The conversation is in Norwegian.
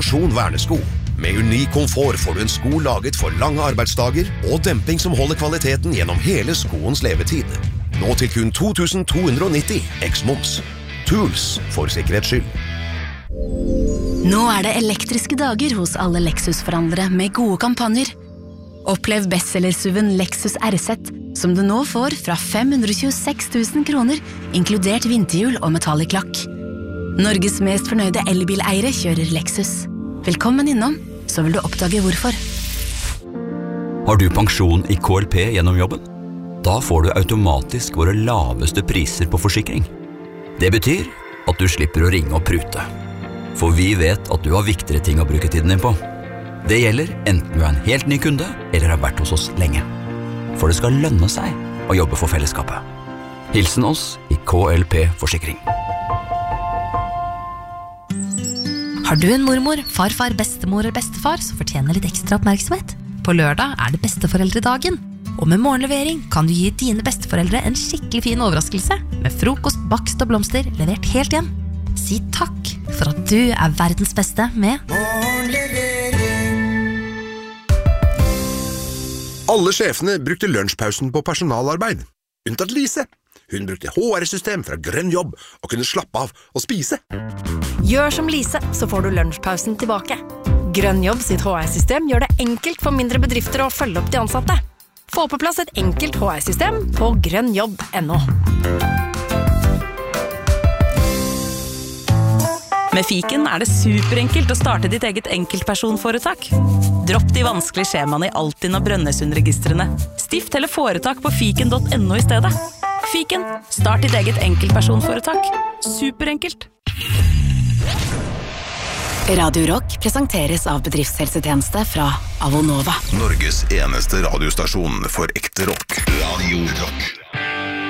Adaptasjon vernesko. Med unik komfort får du en sko laget for lange arbeidsdager og demping som holder kvaliteten gjennom hele skoens levetid. Nå til kun 2290 eks-moms. Tools for sikkerhets skyld. Nå det elektriske dager hos alle Lexus-forhandlere med gode kampanjer. Opplev bestsellersuven Lexus RZ, som du nå får fra 526 000 kroner, inkludert vinterhjul og metallic lakk. Norges mest fornøyde elbileiere kjører Lexus. Velkommen innom, så vil du oppdage hvorfor. Har du pensjon i KLP gjennom jobben? Da får du automatisk våre laveste priser på forsikring. Det betyr at du slipper å ringe og prute. For vi vet at du har viktigere ting å bruke tiden din på. Det gjelder enten du en helt ny kunde eller har vært hos oss lenge. For det skal lønne seg å jobbe for fellesskapet. Hilsen oss i KLP Forsikring. Har du en mormor, farfar, bestemor eller bestefar som fortjener litt ekstra oppmerksomhet? På lørdag det besteforeldredagen. Og med morgenlevering kan du gi dine besteforeldre en skikkelig fin overraskelse med frokost, bakst og blomster levert helt hjem. Si takk for at du verdens beste med Alle sjefene brukte lunsjpausen på personalarbeid. Unntatt Lise. Hun brukte HR-system fra Grønn jobb og kunne slappe av og spise. Gjør som Lise, så får du lunsjpausen tilbake. Grønn jobb sitt HR-system gjør det enkelt for mindre bedrifter å følge opp de ansatte. Få på plass et enkelt HR-system på grønnjobb.no. Med Fiken det superenkelt å starte ditt eget enkeltpersonforetak. Dropp de vanskelige skjemaene i Altinn og Brønnøysundregistrene. Stift eller foretak på fiken.no i stedet. Fiken, start ditt eget enkeltpersonforetak. Superenkelt. Radio Rock presenteres av bedriftshelsetjeneste fra Avonova. Norges eneste radiostasjon for ekte rock. Radio Rock.